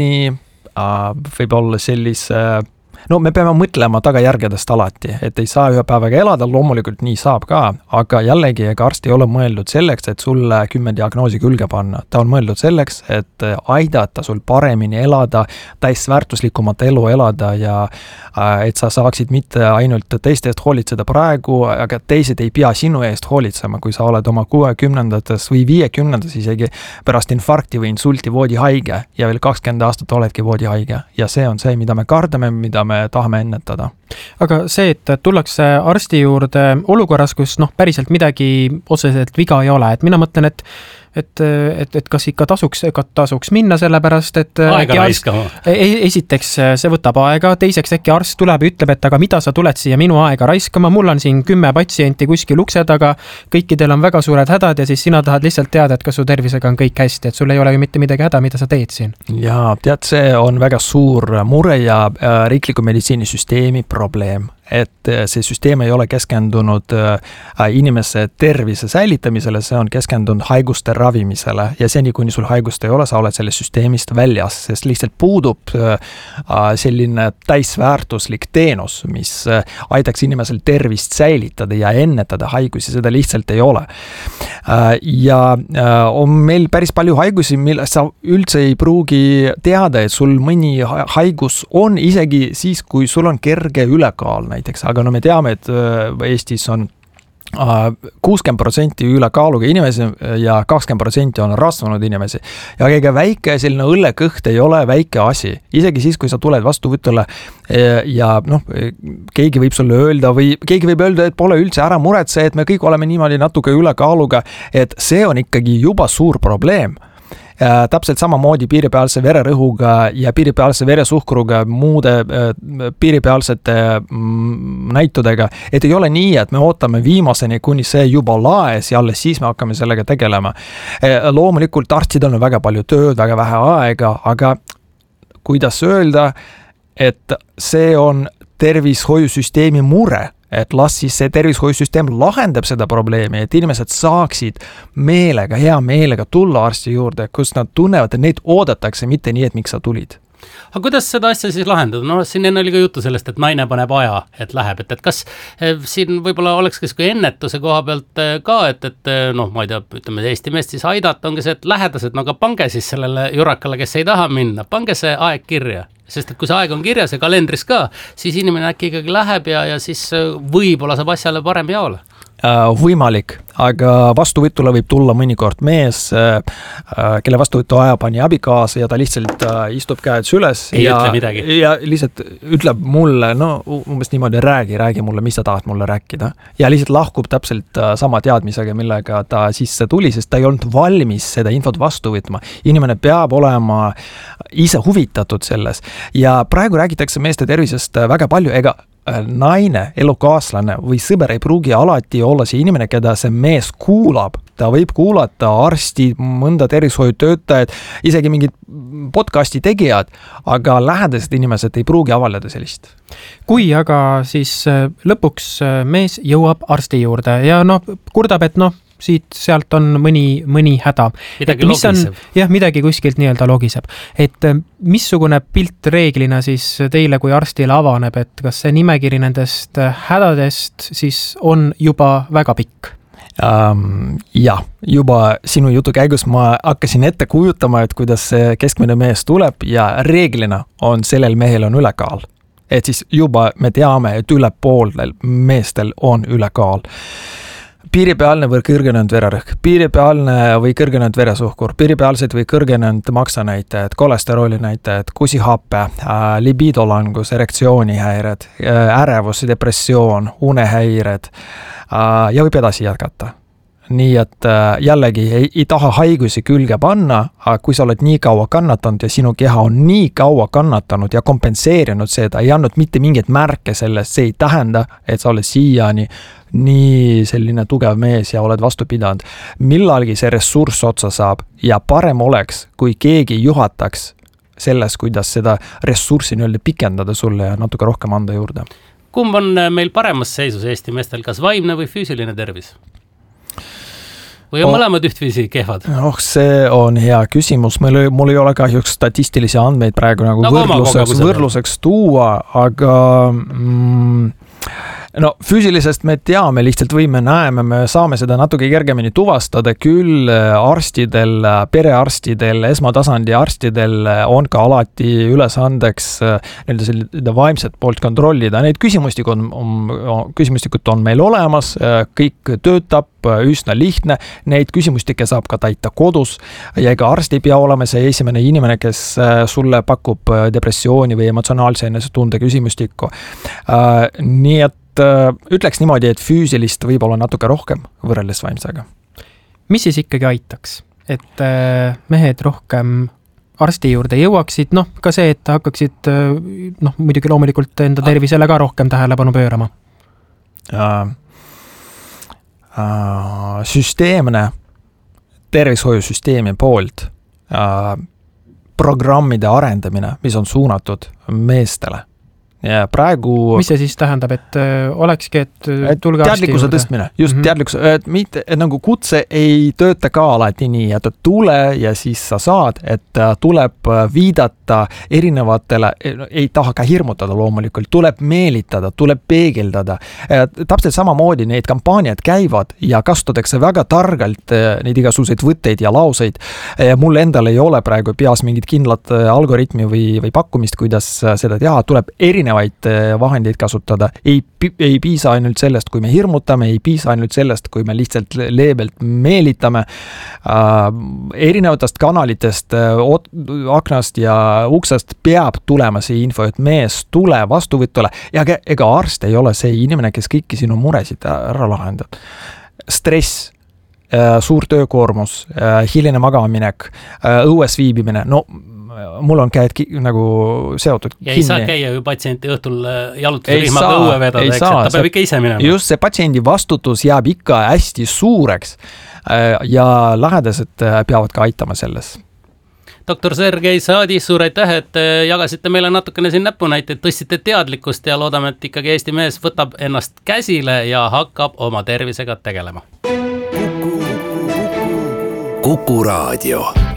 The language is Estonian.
võib olla sellise no me peame mõtlema tagajärgedest alati, et ei saa ühe päevaga elada, loomulikult nii saab ka, aga jällegi ega arst ei ole mõeldud selleks, et sulle 10 diagnoosi külge panna. Ta on mõeldud selleks, et aidata sul paremini elada, täisväärtuslikumat elu elada ja et sa saaksid mitte ainult teiste eest hoolitseda praegu, aga teised ei pea sinu eest hoolitsema, kui sa oled oma 60-ndates või 50-ndates isegi pärast infarkti või insulti voodihaige ja veel 20 aastat oledki voodihaige. Ja see on see, mida me kardame, mida me tahame ennetada. Aga see, et tullakse arsti juurde olukorras, kus päriselt midagi otseselt viga ei ole, et mina mõtlen, et kas ikka tasuks minna sellepärast, et aega raiskama. Esiteks see võtab aega, teiseks äkki arst tuleb ja ütleb, et aga mida sa tuled siia minu aega raiskama, mul on siin 10 patsienti kuskil ukse taga, kõikidel on väga suured hädad ja siis sina tahad lihtsalt teada, et kas su tervisega on kõik hästi, et sul ei ole ju mitte midagi häda, mida sa teed siin. Ja tead, see on väga suur mure ja riikliku meditsiinisüsteemi probleem, et see süsteem ei ole keskendunud inimese tervise säilitamisele, see on keskendunud haiguste ravimisele ja seni, kuni sul haigust ei ole, sa oled sellest süsteemist väljas, sest lihtsalt puudub selline täisväärtuslik teenus, mis aitaks inimesel tervist säilitada ja ennetada haigusi, seda lihtsalt ei ole. Ja on meil päris palju haigusi, mille sa üldse ei pruugi teada, et sul mõni haigus on isegi siis, kui sul on kerge ülekaal näiteks, aga no me teame, et Eestis on 60% ülekaaluga inimesi ja 20% on rasvunud inimesi. Ja kõige väike selline õllekõht ei ole väike asi. Isegi siis, kui sa tuled vastuvõtule ja keegi võib sulle öelda või keegi võib öelda, et pole üldse ära muretse, et me kõik oleme niimoodi natuke ülekaaluga, et see on ikkagi juba suur probleem. Täpselt samamoodi piiripealse vererõhuga ja piiripealse veresuhkruga, muude piiripealsete näitudega, et ei ole nii, et me ootame viimaseni, kuni see juba laes ja alles siis me hakkame sellega tegelema. Loomulikult arstidel on väga palju tööd, väga vähe aega, aga kuidas öelda, et see on tervishoiusüsteemi mure, et las siis see tervishoiusüsteem lahendab seda probleemi, et inimesed saaksid meelega, hea meelega tulla arsti juurde, kus nad tunnevad, et neid oodatakse, mitte nii, et miks sa tulid. Aga kuidas seda asja siis lahendada? No siin enne oli ka juttu sellest, et naine paneb aja, et läheb, et kas siin võib-olla oleks kui ennetuse koha pealt ka, et ma ei tea, ütleme Eesti meest siis aidata, ongi see, et lähedased, aga pange siis sellele jurakale, kes ei taha minna, pange see aeg kirja. Sest et kui see aeg on kirjas ja kalendris ka, siis inimene äkki ikkagi läheb ja siis võib-olla saab asjale parem jaole. Võimalik, aga vastuvõtule võib tulla mõnikord mees, kelle vastuvõtu ajab pani abikaasa ja ta lihtsalt istub käed süles ja lihtsalt ütleb mulle, umbes niimoodi räägi mulle, mis sa tahad mulle rääkida. Ja lihtsalt lahkub täpselt sama teadmisega, millega ta sisse tuli, sest ta ei olnud valmis seda infot vastu võtma. Inimene peab olema ise huvitatud selles ja praegu räägitakse meeste tervisest väga palju, ega naine, elukaaslane või sõber ei pruugi alati olla see inimene, keda see mees kuulab. Ta võib kuulata arsti, mõnda tervishoiutöötajad, isegi mingid podcasti tegijad, aga lähedased inimesed ei pruugi avaldada sellist. Kui aga siis lõpuks mees jõuab arsti juurde ja kurdab, et sealt on mõni häda. Midagi logiseb. Midagi kuskilt nii-öelda logiseb. Et missugune pilt reeglina siis teile kui arstile avaneb, et kas see nimekiri nendest hädadest siis on juba väga pikk? Ja, juba sinu jutu käigus ma hakkasin ette kujutama, et kuidas see keskmine mees tuleb ja reeglina on sellel mehel on ülekaal. Et siis juba me teame, et üle poolel meestel on ülekaal. Piiripealne või kõrgenenud vererõhk, piiripealne või kõrgenenud veresuhkur, piiripealsed või kõrgenenud maksanäitajad, kolesterooli näitajad, kusihappe, libidolangus, erektsioonihäired, ärevus, depressioon, unehäired ja võib edasi jätkata. Nii et jällegi ei taha haigusi külge panna, aga kui sa oled nii kaua kannatanud ja sinu keha on nii kaua kannatanud ja kompenseerinud seda, ei andnud mitte mingeid märke sellest, see ei tähenda, et sa oled siiani nii selline tugev mees ja oled vastu pidanud. Millalgi see ressurss otsa saab ja parem oleks, kui keegi juhataks selles, kuidas seda ressurssi nii-öelda pikendada sulle ja natuke rohkem anda juurde. Kumb on meil paremas seisus Eesti meestel, kas vaimne või füüsiline tervis? või on mõlemad ühtviisi kehvad? See on hea küsimus, mul ei ole kahjuks statistilisi andmeid praegu nagu võrdluseks tuua, aga no füüsilisest me teame, lihtsalt või me näeme, me saame seda natuke kergemini tuvastada, küll arstidel, perearstidel, esmatasandi arstidel on ka alati ülesandeks nii-öelda vaimset poolt kontrollida. Need küsimustikud on meil olemas, kõik töötab, üsna lihtne, neid küsimustikke saab ka täita kodus ja ega arst ei pea olema see esimene inimene, kes sulle pakub depressiooni või emotsionaalse enesetunde küsimustikku. Nii et ütleks niimoodi, et füüsilist võib olla natuke rohkem võrreldes vaimsega. Mis siis ikkagi aitaks, et mehed rohkem arsti juurde jõuaksid, ka see, et hakkaksid muidugi loomulikult enda tervisele ka rohkem tähelepanu pöörama? Süsteemne tervishoiusüsteemi poolt programmide arendamine, mis on suunatud meestele. Ja praegu... Mis see siis tähendab, et olekski, et tulge arsti teadlikkuse juurde? Tõstmine, just teadlikkuse, et nagu kutse ei tööta ka alati nii, et tule ja siis sa saad, et tuleb viidata erinevatele, ei taha ka hirmutada loomulikult, tuleb meelitada, tuleb peegeldada. Täpselt samamoodi neid kampaaniad käivad ja kasutatakse väga targalt neid igasuguseid võtteid ja lauseid. Mul endal ei ole praegu peas mingit kindlat algoritmi või pakkumist, kuidas seda teha, tuleb erinevaid vahendeid kasutada. Ei piisa ainult sellest, kui me hirmutame, ei piisa ainult sellest, kui me lihtsalt leebelt meelitame. Erinevatest kanalitest, aknast ja uksest peab tulema see info, et mees tule vastuvõtule ja ega arst ei ole see inimene, kes kõiki sinu muresid ära lahendab. Stress, suur töökoormus, hiline magaminek, õues viibimine, mul on käed nagu seotud kinni. Ja ei saa käia ju patsienti õhtul jalutusrihmaga õue vedada, eks, et ta peab ikka ise minema. Just see patsiendi vastutus jääb ikka hästi suureks ja lähedased peavad ka aitama selles. Doktor Sergei Saadi, suur aitäh, et jagasite meile natukene siin näpunäiteid, tõstsite teadlikkust ja loodame, et ikkagi Eesti mees võtab ennast käsile ja hakkab oma tervisega tegelema. Kuku Raadio.